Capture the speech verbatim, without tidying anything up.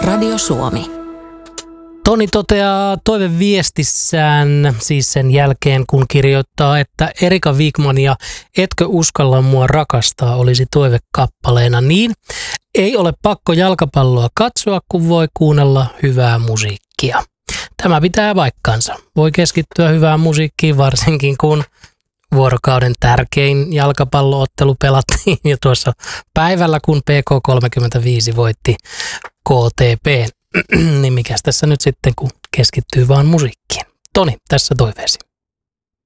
Radio Suomi. Toni toteaa toiveviestissään, siis sen jälkeen kun kirjoittaa, että Erika Wigmania Etkö uskalla mua rakastaa olisi toivekappaleena, niin ei ole pakko jalkapalloa katsoa, kun voi kuunnella hyvää musiikkia. Tämä pitää paikkansa. Voi keskittyä hyvään musiikkiin, varsinkin kun vuorokauden tärkein jalkapalloottelu pelattiin jo tuossa päivällä, kun P K kolmekymmentäviisi voitti K T P. Niin mikäs tässä nyt sitten, kun keskittyy vaan musiikkiin. Toni, tässä toiveesi.